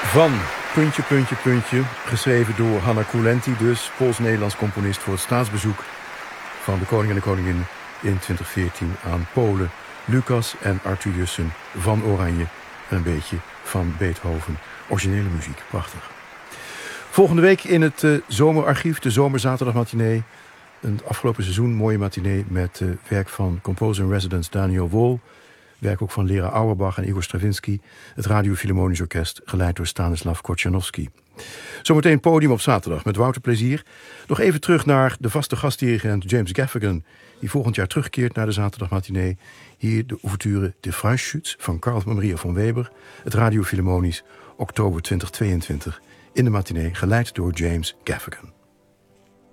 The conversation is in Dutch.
Van Puntje, Puntje, Puntje, geschreven door Hanna Koulenti, dus Pools-Nederlands componist voor het staatsbezoek van de koning en de koningin in 2014 aan Polen. Lucas en Arthur Jussen van Oranje en een beetje van Beethoven. Originele muziek, prachtig. Volgende week in het zomerarchief, de zomerzaterdagmatinee. Een afgelopen seizoen mooie matinee met werk van composer-in-residence Daniel Wol. Werk ook van Lera Auerbach en Igor Stravinsky. Het Radio Philharmonisch Orkest, geleid door Stanislav Korchanovsky. Zometeen podium op zaterdag met Wouter Plezier. Nog even terug naar de vaste gastdirigent James Gaffigan, die volgend jaar terugkeert naar de zaterdagmatinee. Hier de ouverture De Freischütz van Carl Maria von Weber. Het Radio Philharmonisch, oktober 2022. In de matinee, geleid door James Gaffigan.